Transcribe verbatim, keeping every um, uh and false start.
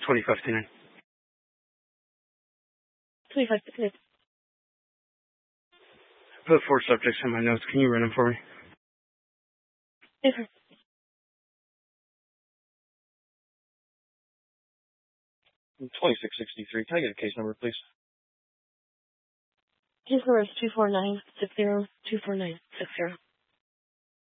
twenty-five fifty-nine. twenty-five fifty-nine. Put four subjects in my notes. Can you run them for me? Yes, sir. twenty-six sixty-three. Can I get a case number, please? Case number is two four nine six zero two four nine six zero.